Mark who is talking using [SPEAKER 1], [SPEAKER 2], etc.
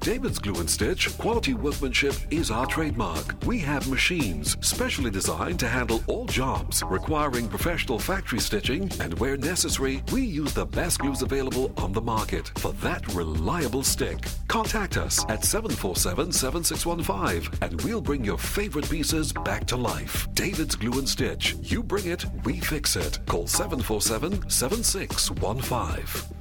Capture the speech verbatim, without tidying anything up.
[SPEAKER 1] David's Glue and Stitch, quality workmanship is our trademark. We have machines specially designed to handle all jobs requiring professional factory stitching, and where necessary, we use the best glues available on the market for that reliable stick. Contact us at seven four seven, seven six one five and we'll bring your favorite pieces back to life. David's Glue and Stitch. You bring it, we fix it. Call seven four seven, seven six one five.